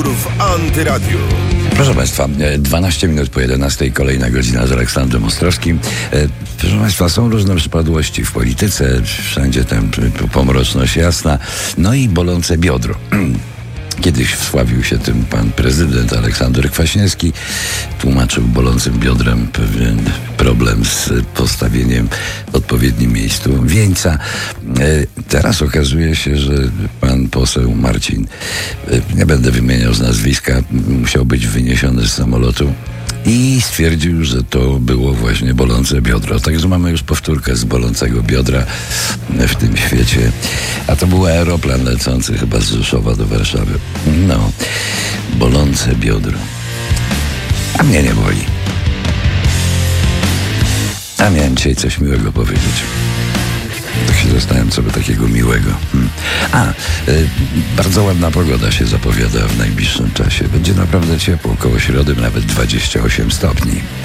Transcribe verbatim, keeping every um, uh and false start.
w Antyradiu. Proszę Państwa, dwanaście minut po jedenastej, kolejna godzina z Aleksandrem Ostrowskim. Proszę Państwa, są różne przypadłości w polityce, wszędzie tam pomroczność jasna, no i bolące biodro. Kiedyś wsławił się tym pan prezydent Aleksander Kwaśniewski. Tłumaczył bolącym biodrem pewien problem z postawieniem w odpowiednim miejscu wieńca. Teraz okazuje się, że pan poseł Marcin, nie będę wymieniał z nazwiska, musiał być wyniesiony z samolotu i stwierdził, że to było właśnie bolące biodro. Także mamy już powtórkę z bolącego biodra w tym świecie. A to był aeroplan lecący chyba z Rzeszowa do Warszawy. No, bolące biodro. A mnie nie boli. A miałem dzisiaj coś miłego powiedzieć. Tak się zastanawiam, co by takiego miłego. Hmm. A, y, bardzo ładna pogoda się zapowiada w najbliższym czasie. Będzie naprawdę ciepło, koło środy nawet dwadzieścia osiem stopni.